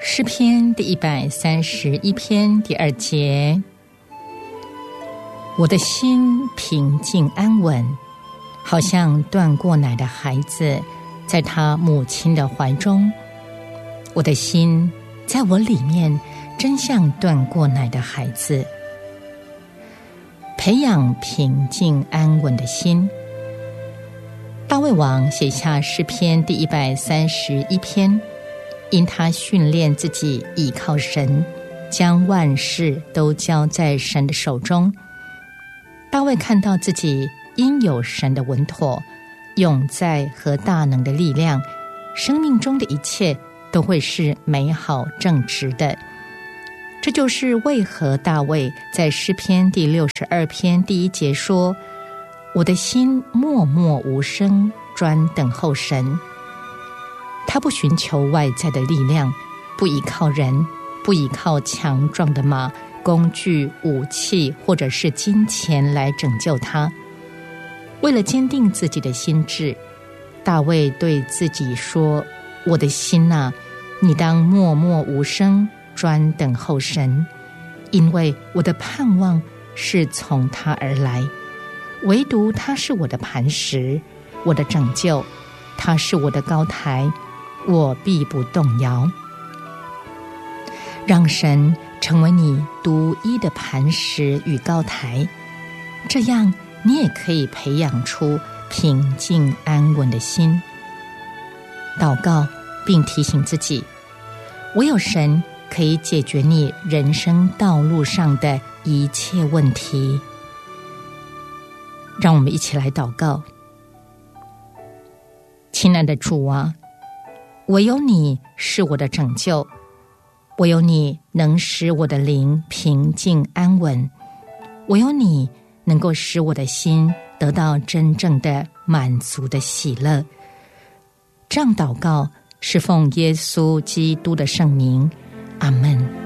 诗篇第131篇第2节，我的心平静安稳，好像断过奶的孩子在他母亲的怀中。我的心在我里面真像断过奶的孩子。培养平静安稳的心。大卫王写下诗篇第131篇，因他训练自己倚靠神，将万事都交在神的手中。大卫看到自己因有神的稳妥、永在和大能的力量，生命中的一切都会是美好正直的。这就是为何大卫在诗篇第62篇第1节说：我的心默默无声，专等候神。他不寻求外在的力量，不依靠人，不依靠强壮的马、工具、武器或者是金钱来拯救他。为了坚定自己的心志，大卫对自己说：我的心啊，你当默默无声，专等候神，因为我的盼望是从他而来，唯独他是我的磐石，我的拯救，他是我的高台，我必不动摇。让神成为你独一的磐石与高台，这样你也可以培养出平静安稳的心。祷告并提醒自己，唯有神可以解决你人生道路上的一切问题。让我们一起来祷告。亲爱的主啊，唯有你是我的拯救，唯有你能使我的灵平静安稳，唯有你能够使我的心得到真正的满足的喜乐。这样祷告是奉耶稣基督的圣名，阿们。